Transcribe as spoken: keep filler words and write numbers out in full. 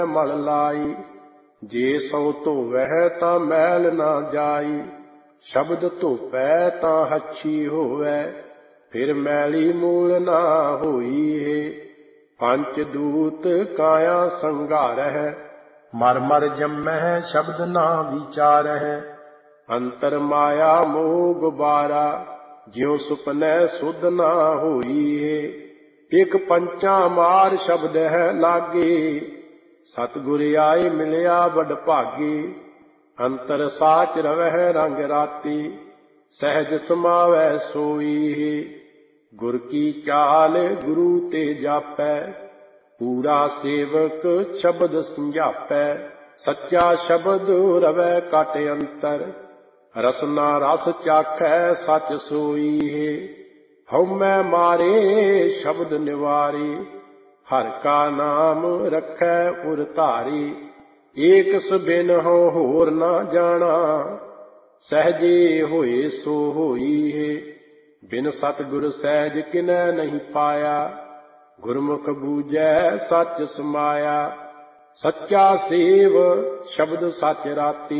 ਮਲ ਲਾਈ। ਜੇ ਸੋ ਧੋਵੈ ਤਾਂ ਮੈਲ ਨਾ ਜਾਈ, ਸ਼ਬਦ ਧੋਪੈ ਤਾਂ ਹੱਛੀ ਹੋਵੈ। ਫਿਰ ਮੈਲੀ ਮੂਲ ਨਾ ਹੋਈ ਹੈ। ਪੰਚ ਦੂਤ ਕਾਇਆ ਸੰਘਾਰਹਿ, ਮਰ ਮਰ ਜੰਮਹਿ ਸ਼ਬਦ ਨਾ ਵਿਚਾਰਹਿ। ਅੰਤਰ ਮਾਇਆ ਮੋਹ ਗੁਬਾਰਾ, ਜਿਉ ਸੁਪਨੈ ਸੁਧ ਨਾ ਹੋਈ ਹੈ। ਇਕ ਪੰਚਾ ਮਾਰ ਸ਼ਬਦ ਹੈ ਲਾਗੇ, ਸਤਿਗੁਰ ਆਏ ਮਿਲਿਆ ਵਡ ਭਾਗੇ। ਅੰਤਰ ਸਾਚ ਰਵਹਿ ਰੰਗ ਰਾਤੀ, ਸਹਿਜ ਸਮਾਵੈ ਸੋਈ ਹੈ। ਗੁਰ ਕੀ ਚਾਲ ਗੁਰੂ ਤੇ ਜਾਪੈ, ਪੂਰਾ ਸੇਵਕ ਸ਼ਬਦ ਸਮਝਾਪੈ। ਸੱਚਾ ਸ਼ਬਦ ਰਵੈ ਘਟ ਅੰਤਰ, ਰਸਨਾ ਰਸ ਚਾਖੈ ਸਚ ਸੋਈ ਹੈ। ਹਉਮੈ ਮਾਰੇ ਸ਼ਬਦ ਨਿਵਾਰੀ, ਹਰਿ ਕਾ ਨਾਮ ਰਖੈ ਉਰ ਧਾਰੀ। ਏਕ ਸਬਿਨ ਹਉ ਹੋਰ ਨਾ ਜਾਣਾ, ਸਹਿਜੇ ਹੋਏ ਸੋ ਹੋਈ ਹੈ। ਬਿਨ ਸਤਿਗੁਰ ਸਹਿਜ ਕਿਨੈ ਨਹੀਂ ਪਾਇਆ, ਗੁਰਮੁਖ ਬੂਝੈ ਸਚ ਸਮਾਇਆ। ਸੱਚਾ ਸੇਵ ਸ਼ਬਦ ਸਚ ਰਾਤੀ,